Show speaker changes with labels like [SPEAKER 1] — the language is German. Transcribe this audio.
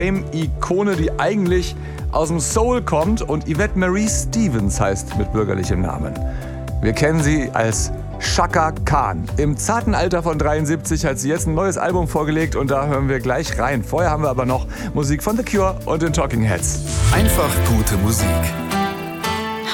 [SPEAKER 1] Ikone, die eigentlich aus dem Soul kommt und Yvette Marie Stevens heißt mit bürgerlichem Namen. Wir kennen sie als Chaka Khan. Im zarten Alter von 73 hat sie jetzt ein neues Album vorgelegt und da hören wir gleich rein. Vorher haben wir aber noch Musik von The Cure und den Talking Heads.
[SPEAKER 2] Einfach gute Musik.